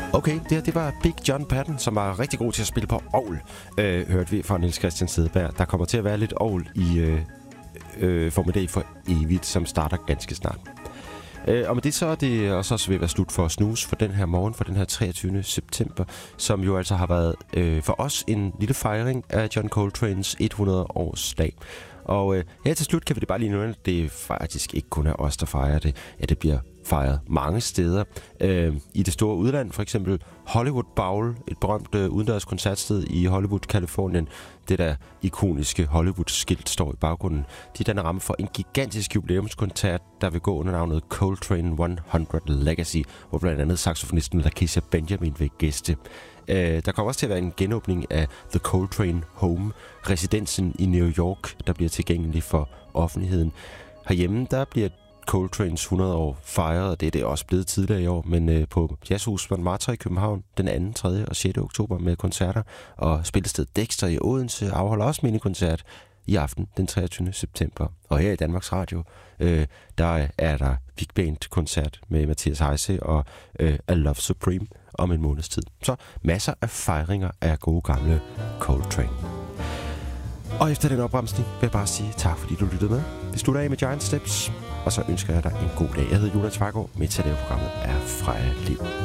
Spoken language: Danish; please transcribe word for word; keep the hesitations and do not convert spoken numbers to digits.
Okay, det her, det var Big John Patton, som var rigtig god til at spille på orgel, øh, hørte vi fra Niels Christian Cederberg. Der kommer til at være lidt orgel i øh, øh, Formiddag for evigt, som starter ganske snart. Øh, og med det så er det også, også ved at være slut for Snooze for den her morgen, for den her treogtyvende september, som jo altså har været øh, for os en lille fejring af John Coltranes hundrede-årsdag. Og øh, her til slut kan vi det bare lige nu, at det faktisk ikke kun er os, der fejrer det. Ja, det bliver fejret mange steder. Øh, I det store udland, for eksempel Hollywood Bowl, et berømt øh, udendørs koncertsted i Hollywood, Californien. Det der ikoniske Hollywood-skilt står i baggrunden. De danner ramme for en gigantisk jubilæumskoncert, der vil gå under navnet Coltrane hundrede Legacy, hvor blandt andet saxofonisten Lakecia Benjamin vil gæste. Øh, der kommer også til at være en genåbning af The Coltrane Home, residensen i New York, der bliver tilgængelig for offentligheden. Herhjemme, der bliver Coltranes hundrede år fejret, og det er det også blevet tidligere i år, men øh, på Jazzhus Montmartre i København den anden, tredje og sjette oktober med koncerter, og spillestedet Dexter i Odense afholder også minikoncert i aften den treogtyvende september. Og her i Danmarks Radio, øh, der er der Big Band-koncert med Mathias Heise og øh, A Love Supreme om en måneds tid. Så masser af fejringer af gode gamle Coltrane. Og efter den opremsning vil jeg bare sige tak, fordi du lyttede med. Vi slutter af med Giant Steps, og så ønsker jeg dig en god dag. Jeg hedder Jonas Fargaard, med til det programmet er Freja Liv.